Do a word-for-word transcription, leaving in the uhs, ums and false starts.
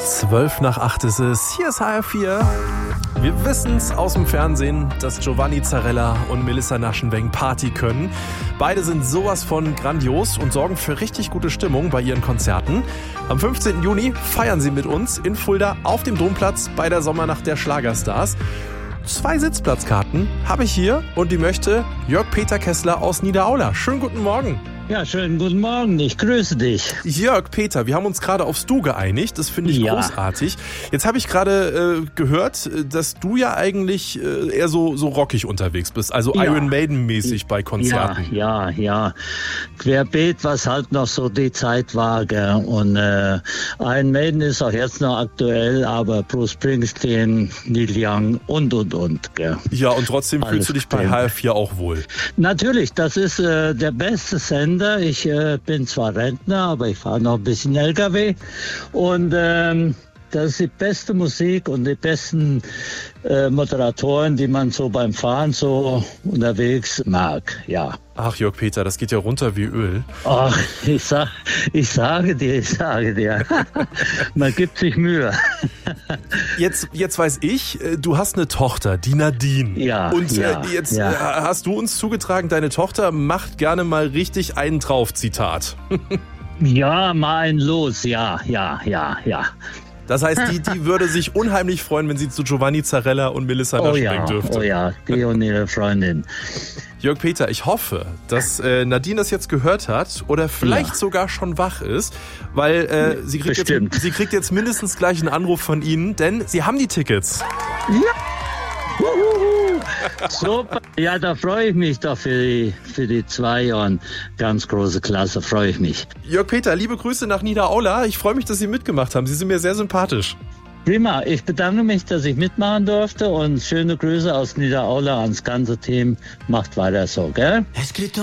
Zwölf nach acht ist es. Hier ist H R vier. Wir wissen's aus dem Fernsehen, dass Giovanni Zarella und Melissa Naschenweng Party können. Beide sind sowas von grandios und sorgen für richtig gute Stimmung bei ihren Konzerten. Am fünfzehnten Juni feiern sie mit uns in Fulda auf dem Domplatz bei der Sommernacht der Schlagerstars. Zwei Sitzplatzkarten habe ich hier und die möchte Jörg Peter Kessler aus Niederaula. Schönen guten Morgen. Ja, schönen guten Morgen, ich grüße dich. Jörg Peter, wir haben uns gerade aufs Du geeinigt, das finde ich ja. großartig. Jetzt habe ich gerade äh, gehört, dass du ja eigentlich äh, eher so, so rockig unterwegs bist, also ja. Iron Maiden-mäßig bei Konzerten. Ja, ja, ja. Querbeet, was halt noch so die Zeit war, gell? Und äh, Iron Maiden ist auch jetzt noch aktuell, aber Bruce Springsteen, Neil Young und, und, und. Gell? Ja, und trotzdem Alles fühlst du dich bei H R vier auch wohl. Natürlich, das ist äh, der beste Sender. Ich äh, bin zwar Rentner, aber ich fahre noch ein bisschen L K W und ähm, das ist die beste Musik und die besten äh, Moderatoren, die man so beim Fahren so unterwegs mag, ja. Ach, Jörg Peter, das geht ja runter wie Öl. Ach, ich, sag, ich sage dir, ich sage dir, man gibt sich Mühe. Jetzt, jetzt weiß ich, du hast eine Tochter, die Nadine. Ja, Und ja, äh, jetzt ja. äh, hast du uns zugetragen, deine Tochter macht gerne mal richtig einen drauf, Zitat. Ja, mal ein Los, ja, ja, ja, ja. Das heißt, die, die würde sich unheimlich freuen, wenn sie zu Giovanni Zarella und Melissa oh Naschenweng ja, dürfte. Oh ja, die und ihre Freundin. Jörg Peter, ich hoffe, dass äh, Nadine das jetzt gehört hat oder vielleicht ja. sogar schon wach ist, weil äh, sie, kriegt jetzt, sie kriegt jetzt mindestens gleich einen Anruf von Ihnen, denn Sie haben die Tickets. Ja. Super. Ja, da freue ich mich doch für die, für die zwei Jahren. Ganz große Klasse, freue ich mich. Jörg Peter, liebe Grüße nach Niederaula. Ich freue mich, dass Sie mitgemacht haben. Sie sind mir sehr sympathisch. Prima, ich bedanke mich, dass ich mitmachen durfte und schöne Grüße aus Niederaula ans ganze Team. Macht weiter so, gell?